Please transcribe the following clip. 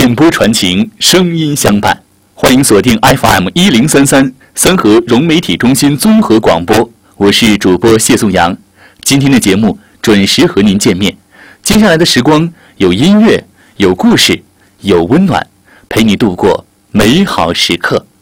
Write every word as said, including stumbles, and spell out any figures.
电波传情，声音相伴。欢迎锁定 F M 一零三三三河融媒体中心综合广播，我是主播谢颂阳。今天的节目准时和您见面。接下来的时光有音乐，有故事，有温暖，陪你度过美好时刻。